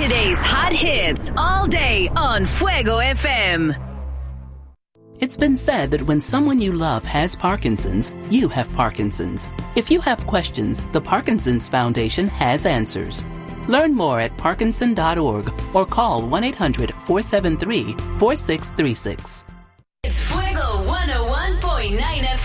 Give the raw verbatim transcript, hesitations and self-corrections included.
Today's hot hits all day on Fuego F M. It's been said that when someone you love has Parkinson's, you have Parkinson's. If you have questions, the Parkinson's Foundation has answers. Learn more at parkinson dot org or call one eight hundred four seven three four six three six. It's Fuego one oh one point nine F M.